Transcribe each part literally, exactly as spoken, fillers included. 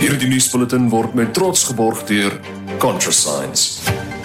Hierdie nuusbulletin word met trots geborg deur ContraScience.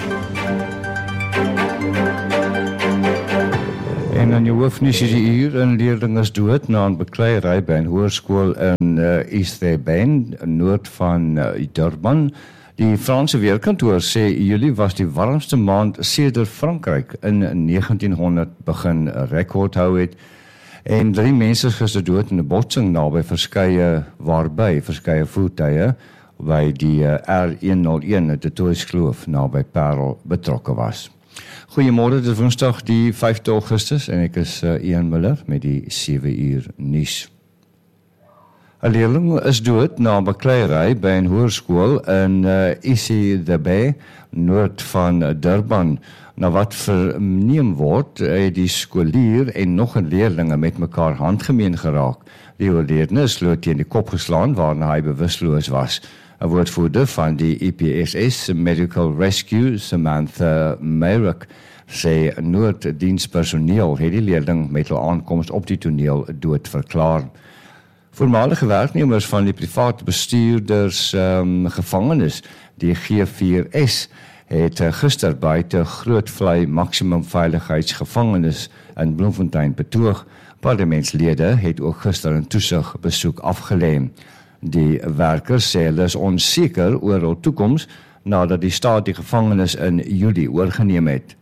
En aan jou hoofnuus is die uur, een leerling is dood na een bekleierery by 'n hoërskool in uh, East Bay, noord van uh, Durban. Die Franse weerkantoor sê Julie was die warmste maand sedert Frankryk in negentien honderd begin rekord hou het. En drie mense is gister dood in 'n botsing naby verskeie waarby verskeie voertuie by die uh, R honderdeen, die Toeriskloof naby Parel betrokke was. Goeiemôre, dit is Woensdag die vyfde Augustus en ek is uh, Ian Miller met die sewe uur nuus. 'n Leerling is dood na 'n bekleierery by 'n hoërskool in uh, East Bay, noord van uh, Durban. Na wat verneem word, het die skoolier en nog 'n leerlinge met mekaar handgemeen geraak. Die oorledene is lood teen die kop geslaan waarna hy bewusteloos was. 'n Woordvoerder van die E P S S Medical Rescue, Samantha Mayrock, sê nooddienspersoneel het die leerling met hul aankoms op die toneel dood verklaar. Voormalige werknemers van die private bestuurders um, gevangenis, die G vier S, het gister buite Grootvlei maksimum veiligheidsgevangenis in Bloemfontein betoog. Parlementslede het ook gister 'n toesig besoek afgelê. Die werkers sê hulle is onseker oor hul toekoms nadat die staat die gevangenis in Julie oorgeneem het.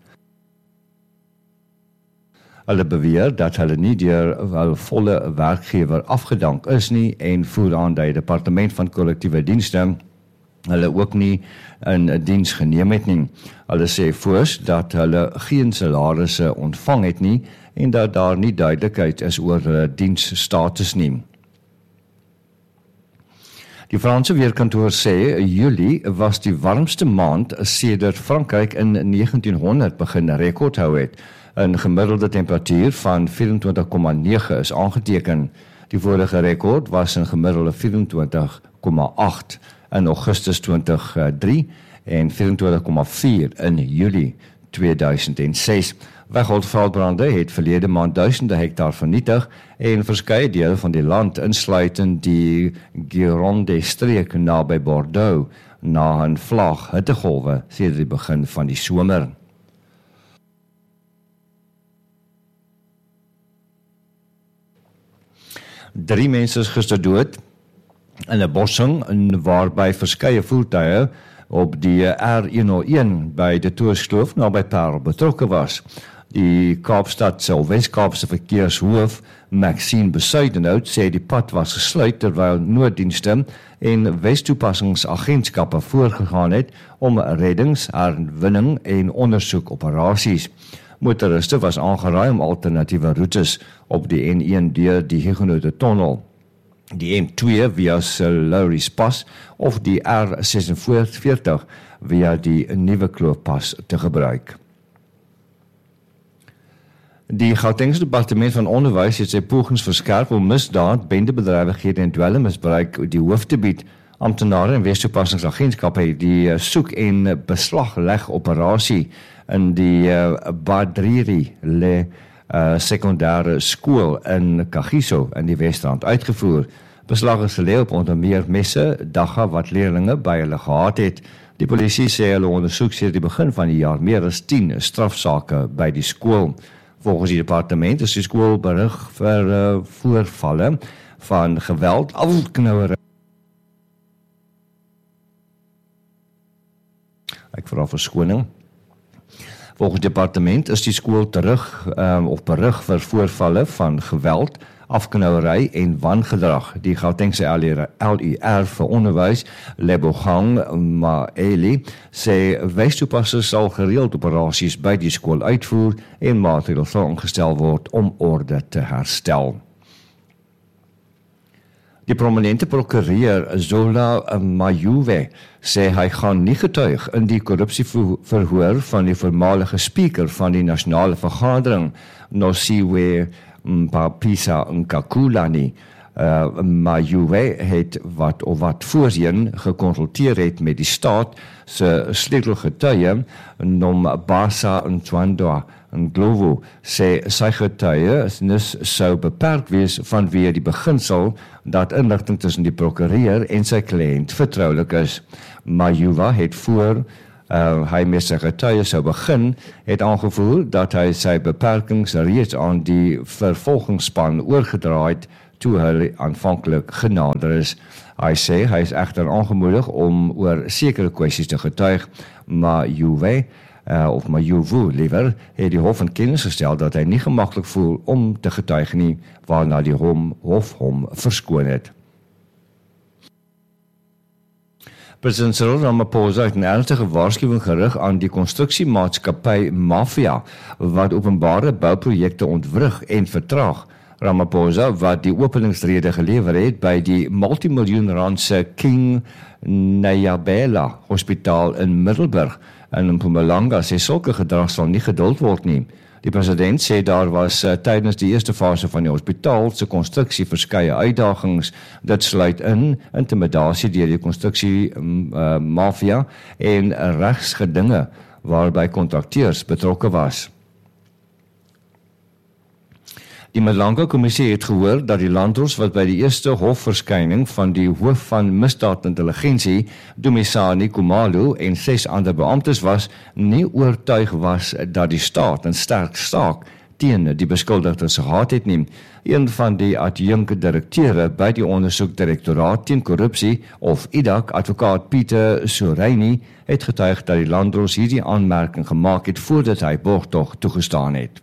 Hulle beweer dat hulle nie deur hul volle werkgewer afgedank is nie en voer aan dat die departement van kollektiewe dienste hulle ook nie in diens geneem het nie. Hulle sê voors dat hulle geen salarisse ontvang het nie en dat daar nie duidelikheid is oor hulle diensstatus nie. Die Franse weerkantoor sê Julie was die warmste maand sedert Frankryk in negentien honderd begin rekord hou het. 'n Gemiddelde temperatuur van vyf-en-twintig komma nege is aangeteken. Die vorige rekord was 'n gemiddelde vyf-en-twintig komma agt in Augustus twintig oh drie en vyf-en-twintig komma vier in Julie tweeduisend ses. Wegholdveldbrande het verlede maand duisende hektaar vernietig en verskeie dele van die land insluitend die Gironde streek naby Bordeaux na 'n vlag hittegolwe sedert die begin van die somer. Drie mense is gister dood in 'n botsing waarby verskeie voertuie op die R honderdeen by die Toeriskloof naby Parel betrokke was. Die Kaapstad se Wes-Kaapse verkeershoof Maxine Besuidenhout sê die pad was gesluit terwyl nooddienste en Wes-toepassingsagentskappe voorgegaan het om reddings, herwinning en ondersoekoperasies. Motoriste was aangeraai om alternatiewe roetes op die N een deur die Huguenot Tunnel, die N twee via Lowry's Pas of die R vysesenveertig via die Nuwe Kloofpas te gebruik. Die Gautengse Departement van Onderwys het sy pogings verskerp om misdaad, bendebedrywighede en dwelmmisbruik die hoof te bied. Amptenare en Wes-toepassingsagentskappe het die soek- en beslagleg operasie in die uh, Badriri Le uh, sekondêre skool in Kagiso in die Wesrand uitgevoer. Beslag is gelê op onder meer messe, dagga wat leerlinge by hulle gehad het. Die polisie sê hulle ondersoek sedert die begin van die jaar meer as tien strafsake by die skool. Volgens die departement is die skool berig vir uh, voorvalle van geweld, afknouery. Ek vra verskoning. Volgens die departement is die skool terug um, of berig vir voorvalle van geweld, afknouery en wangedrag. Die Gautengse L I R vir onderwys, Lebogang Maeli, sê Wes-toepassers sal gereeld operasies by die skool uitvoer en maatreëls sal ingestel word om orde te herstel. Die prominente prokureur Zola Majuwe sê hy gaan nie getuig in die korrupsieverhoor van die voormalige speaker van die nasionale vergadering, Nosiwe Mpapisa Nkakula nie. Uh, Majuwe het wat of wat voorheen gekonsulteer het met die staat se sleutelgetuie Nombasa Ntwandwa Ndlovu sê sy getuienis sou beperk wees vanweë die beginsel dat inligting tussen die prokureur en sy kliënt vertroulik is. Majuva het voor uh, hy met sy getuie sou begin, het aangevoer dat hy sy beperkings reeds aan die vervolgingsspan oorgedra het toe hy aanvanklik genader is. Hy sê hy is egter aangemoedig om oor sekere kwessies te getuig, maar Juwe uh, of Majuvu liewer het die hof in kennis gestel dat hy nie gemaklik voel om te getuig nie, waarna die hom, hof hom verskoon het. President Cyril Ramaphosa het 'n ernstige waarskuwing gerig aan die konstruksiemaatskappy Mafia, wat openbare bouprojekte ontwrig en vertraag. Ramaphosa, wat die openingsrede gelewer het by die multimiljoen rand se King Nyabela Hospitaal in Middelburg in Mpumalanga, sê sulke gedrag sal nie geduld word nie. Die president sê daar was uh, tydens die eerste fase van die hospitaal se konstruksie verskeie uitdagings. Dit sluit in intimidasie deur die konstruksie uh, mafia en regsgedinge waarby kontrakteurs betrokke was. Die Mpumalanga Kommissie het gehoor dat die landdros wat by die eerste hofverskyning van die hoof van misdaadintelligensie, Dumisani Khumalo en ses ander beamptes was, nie oortuig was dat die staat 'n sterk saak teen die beskuldigdes gehad het nie. Een van die adjunkt-direkteure by die ondersoekdirektoraat teen korrupsie, of I D A K, advokaat Pieter Soreini, het getuig dat die landdros hierdie aanmerking gemaak het voordat hy borgtog toegestaan het.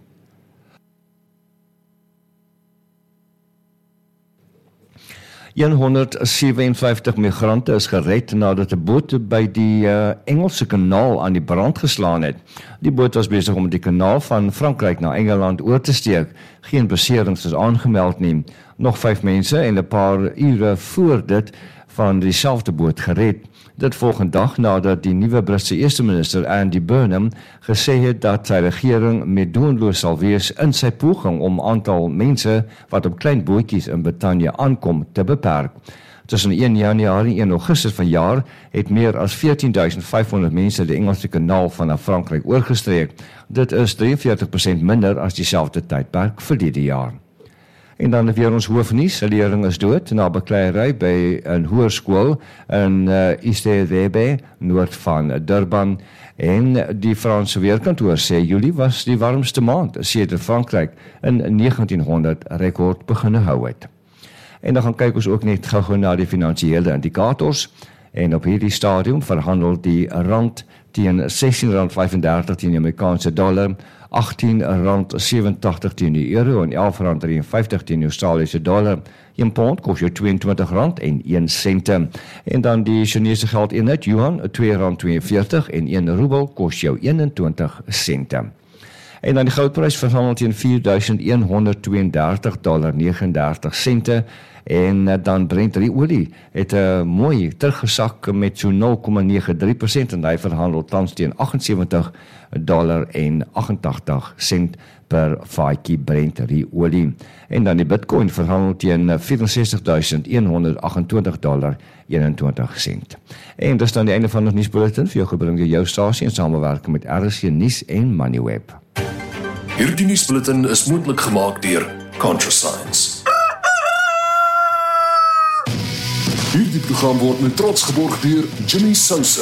honderdsewenvyftig migrante is gered nadat 'n boot by die uh, Engelse kanaal aan die brand geslaan het. Die boot was besig om die kanaal van Frankryk na Engeland oor te steek. Geen beserings is aangemeld nie. Nog vyf mense en 'n paar ure voor dit van dieselfde boot gered. Dit volgende dag nadat die nuwe Britse eerste minister Andy Burnham gesê het dat sy regering meedoenloos sal wees in sy poging om aantal mense wat op klein bootjies in Brittanje aankom te beperk. Tussen een Januarie en een Augustus vanjaar het meer as veertien duisend vyfhonderd mense die Engelse kanaal vanaf Frankryk oorgestreek. Dit is drieënveertig persent minder as dieselfde tydperk verlede jaar. En dan weer ons hoofnuus, 'n leerling is dood na bekleierery by 'n hoërskool in uh, Eastleigh, noord van Durban. En die Franse weerkantoor sê Julie was die warmste maand sedert Frankryk in negentienhonderd rekord beginne hou het. En dan gaan kyk ons ook net gou-gou na die finansiële indikators. En op hierdie stadium verhandel die rand teen sestien rand vyfendertig teen die Amerikaanse dollar, agttien rand sewentydig teen die euro en elf rand drieënvyftig teen die Australiese dollar. Een pond kos jou tweeëntwintig rand en een sente. En dan die Chinese geldeenheid yuan, twee rand tweeënveertig en een roebel kos jou eenentwintig sente. En dan die goudprys verhandel teen vier duisend honderdtweeëndertig dollar negenendertig sente. En dan Brent olie het 'n uh, mooi teruggesak met so nul komma nege drie persent en hy verhandel tans teen agsensewentig dollar en agentagtig sent per vatjie Brent olie. En dan die Bitcoin verhandel teen vyfensestig duisend honderdagentwintig dollar eenentwintig sent. En dis dan die einde van ons nuusbulletin vir jou gebring deur jou stasie in samewerking met R S C Nuus en Moneyweb. Hierdie nuusbulletin is moontlik gemaak deur ContraScience. Hierdie program word met trots geborg deur Jimmy Sousa.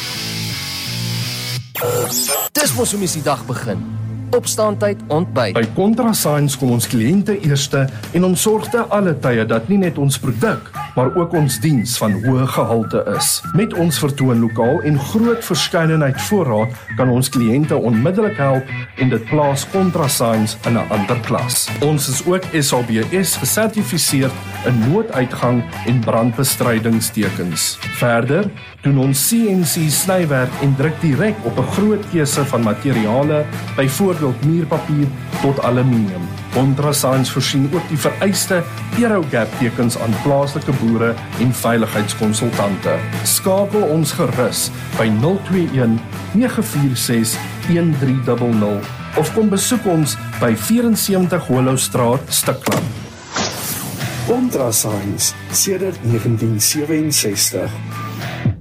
Dis mos hoe mens die dag begin. Opstaantyd, ontbyt. By ContraScience kom ons kliënte eerste en ons sorg te alle tye dat nie net ons produk, maar ook ons diens van hoë gehalte is. Met ons vertoonlokaal en groot verskeidenheid voorraad kan ons kliënte onmiddellik help en dit plaas ContraScience in 'n ander klas. Ons is ook S A B S gesertifiseer in nooduitgang en brandbestrydingstekens. Verder doen ons C N C snywerk en druk direk op 'n groot keuse van materiale, byvoorbeeld muurpapier tot aluminium. ContraScience voorsien ook die vereiste Aerogap tekens aan plaaslike boere en veiligheidskonsultante. Skakel ons gerus by nul twee een nege vier ses een drie nul nul of kom besoek ons by vyf sewe Hollowstraat, Stikland. ContraScience sedert negentien sewenses sestig.